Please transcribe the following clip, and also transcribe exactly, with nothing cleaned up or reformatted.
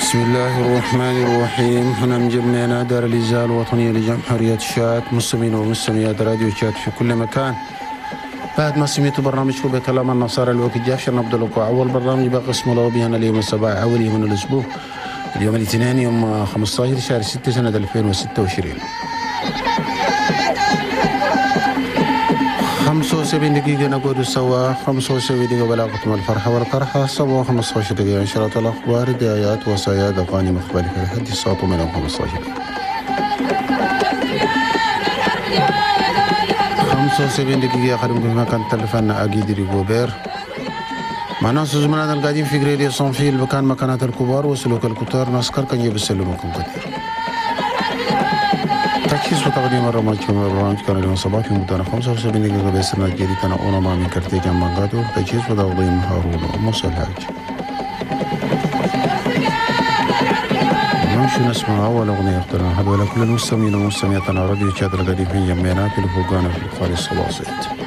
بسم الله الرحمن الرحيم. هنا مجمعنا دار الإذاعة الوطنية لجمع حرية الشات، مستمعين ومستمعات راديو شات في كل مكان. بعد ما سمعتوا برنامجكم بكلام النصارى الوقت جاف نبدأ لكم أول برنامج بقى اسمه لو بيهنا اليوم السبع أول يوم من الأسبوع، اليوم الاثنين يوم خمسة عشر شهر ستة سنة ألفين وستة وعشرين. خمسة وسبعين دقيقة نقول سوا، خمسة وسبعين دقيقة بلاغتم الفرحة والقرحة، سوا خمسة عشر دقيقة نشرات الأخبار، دعايات وسياد أغاني مختلفة لحد الساعة من خمسة عشر. خمسة وسبعين دقيقة خدمكم في مكان تلفن أكيد ريبوبير. معنا زملائنا القاعدين في جريدي صنفيل مكان مكانات الكبار وسلوك الكتار نسكر كان يجيب السلومكم كثير. تجهيز وتقديم البرنامج كما البرنامج كان اليوم الصباح في مدة خمسة وسبعين دقيقة بسرنا جريدتنا أونا ما من كرتي كان مانغاتو. تجهيز وتقديم هارون وموسى الحاج. نمشي نسمع أول أغنية اخترنا هذا كل المستمعين ومستمعاتنا راديو شات القاعدين في جميعنا في الفوقان في الخالص الوسط.